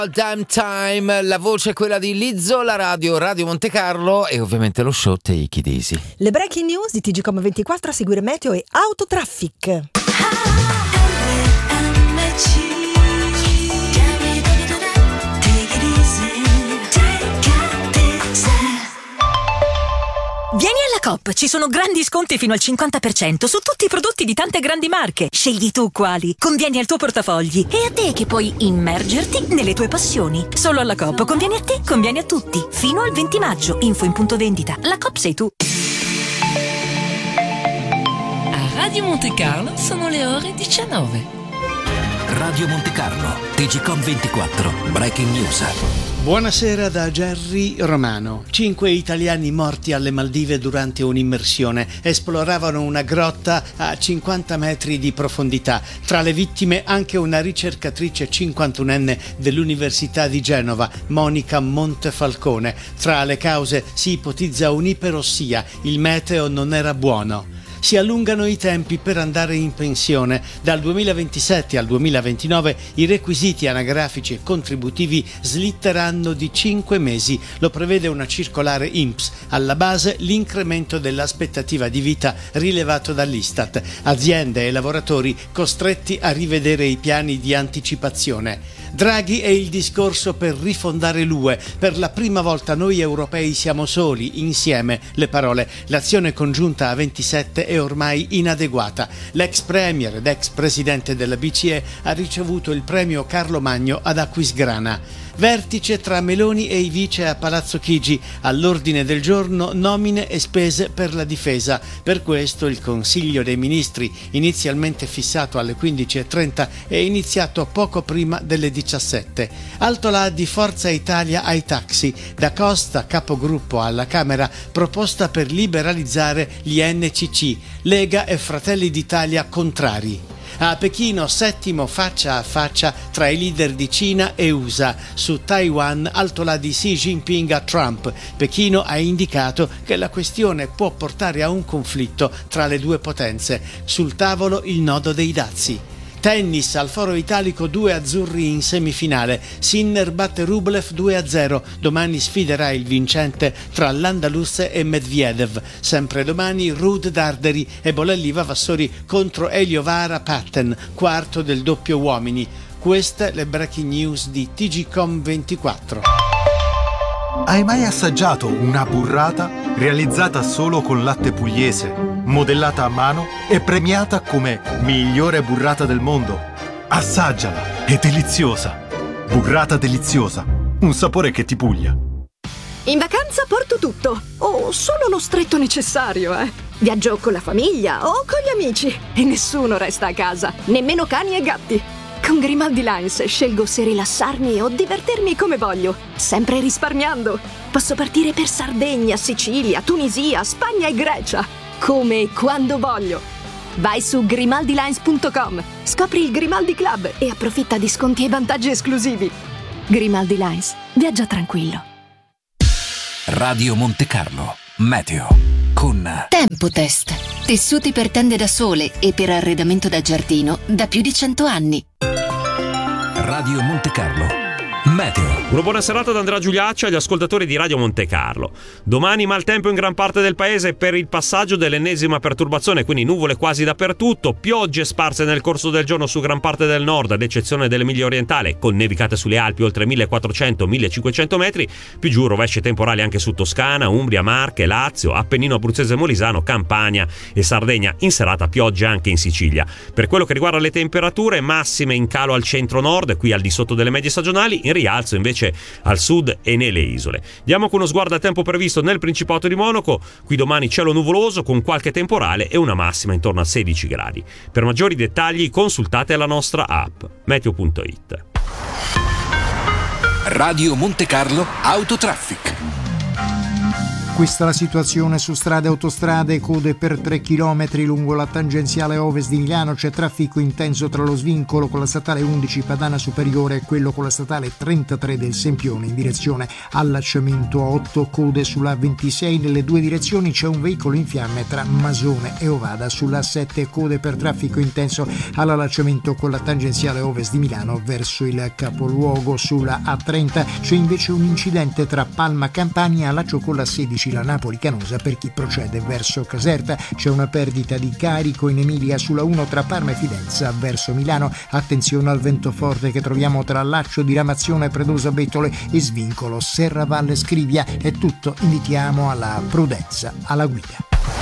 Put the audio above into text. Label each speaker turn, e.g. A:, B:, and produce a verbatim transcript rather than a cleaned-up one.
A: Damn Time, la voce è quella di Lizzo, la radio Radio Monte Carlo e ovviamente lo show Take It Easy.
B: Le breaking news di T G Com ventiquattro, a seguire meteo e autotraffic.
C: Vieni alla Coop, ci sono grandi sconti fino al cinquanta per cento su tutti i prodotti di tante grandi marche. Scegli tu quali, convieni al tuo portafogli e a te che puoi immergerti nelle tue passioni. Solo alla Coop conviene a te, conviene a tutti. Fino al venti maggio, info in punto vendita. La Coop sei tu.
D: A Radio Monte Carlo sono le ore diciannove.
E: Radio Monte Carlo, T G Com ventiquattro, Breaking News.
F: Buonasera da Gerry Romano. Cinque italiani morti alle Maldive durante un'immersione. Esploravano una grotta a cinquanta metri di profondità. Tra le vittime anche una ricercatrice cinquantunenne dell'Università di Genova, Monica Montefalcone. Tra le cause si ipotizza un'iperossia. Il meteo non era buono. Si allungano i tempi per andare in pensione. Dal duemilaventisette al duemilaventinove i requisiti anagrafici e contributivi slitteranno di cinque mesi. Lo prevede una circolare I N P S. Alla base l'incremento dell'aspettativa di vita rilevato dall'Istat. Aziende e lavoratori costretti a rivedere i piani di anticipazione. Draghi e il discorso per rifondare l'U E. Per la prima volta noi europei siamo soli, insieme. Le parole. L'azione congiunta a ventisette è ormai inadeguata. L'ex premier ed ex presidente della B C E ha ricevuto il premio Carlo Magno ad Aquisgrana. Vertice tra Meloni e i vice a Palazzo Chigi. All'ordine del giorno nomine e spese per la difesa. Per questo il Consiglio dei Ministri, inizialmente fissato alle quindici e trenta, è iniziato poco prima delle diciassette. Altola di Forza Italia ai taxi. Da Costa, capogruppo alla Camera, proposta per liberalizzare gli N C C. Lega e Fratelli d'Italia contrari. A Pechino, settimo faccia a faccia tra i leader di Cina e U S A. Su Taiwan, altola di Xi Jinping a Trump. Pechino ha indicato che la questione può portare a un conflitto tra le due potenze. Sul tavolo il nodo dei dazi. Tennis, al Foro Italico due azzurri in semifinale. Sinner batte Rublev due a zero. Domani sfiderà il vincente tra l'Andalus e Medvedev. Sempre domani Ruud Darderi e Bolelli Vavassori contro Elio Vara Patten, quarto del doppio uomini. Queste le breaking news di T G Com ventiquattro.
G: Hai mai assaggiato una burrata realizzata solo con latte pugliese, modellata a mano e premiata come migliore burrata del mondo? Assaggiala, è deliziosa. Burrata deliziosa, un sapore che ti puglia.
H: In vacanza porto tutto, o solo lo stretto necessario, eh. Viaggio con la famiglia o con gli amici e nessuno resta a casa, nemmeno cani e gatti. Con Grimaldi Lines scelgo se rilassarmi o divertirmi come voglio, sempre risparmiando. Posso partire per Sardegna, Sicilia, Tunisia, Spagna e Grecia, come e quando voglio. Vai su grimaldi lines punto com, scopri il Grimaldi Club e approfitta di sconti e vantaggi esclusivi. Grimaldi Lines, viaggia tranquillo.
E: Radio Monte Carlo, meteo con
I: Tempotest, tessuti per tende da sole e per arredamento da giardino da più di cento anni.
E: Radio Monte Carlo, meteo.
J: Una buona serata da Andrea Giuliaccio agli ascoltatori di Radio Monte Carlo. Domani maltempo in gran parte del paese per il passaggio dell'ennesima perturbazione, quindi nuvole quasi dappertutto, piogge sparse nel corso del giorno su gran parte del nord, ad eccezione dell'Emilia Orientale, con nevicate sulle Alpi oltre millequattrocento millecinquecento metri, più giù rovesce temporali anche su Toscana, Umbria, Marche, Lazio, Appennino abruzzese e molisano, Campania e Sardegna. In serata piogge anche in Sicilia. Per quello che riguarda le temperature, massime in calo al centro-nord, qui al di sotto delle medie stagionali, in rialzo invece al sud e nelle isole. Diamo con uno sguardo al tempo previsto nel Principato di Monaco. Qui domani cielo nuvoloso con qualche temporale e una massima intorno a sedici gradi. Per maggiori dettagli consultate la nostra app meteo punto it.
E: Radio Monte Carlo Autotraffic.
K: Questa la situazione su strade e autostrade, code per tre chilometri lungo la tangenziale ovest di Milano, c'è traffico intenso tra lo svincolo con la statale undici Padana Superiore e quello con la statale trentatré del Sempione in direzione allacciamento a otto, code sulla ventisei nelle due direzioni, c'è un veicolo in fiamme tra Masone e Ovada, sulla A sette code per traffico intenso all'allacciamento con la tangenziale ovest di Milano verso il capoluogo, sulla A trenta c'è invece un incidente tra Palma Campania a laccio con la sedici la Napoli Canosa per chi procede verso Caserta, c'è una perdita di carico in Emilia sulla uno tra Parma e Fidenza verso Milano, attenzione al vento forte che troviamo tra Laccio di Ramazione, Predosa Betole e svincolo Serravalle Scrivia. È tutto, invitiamo alla prudenza alla guida.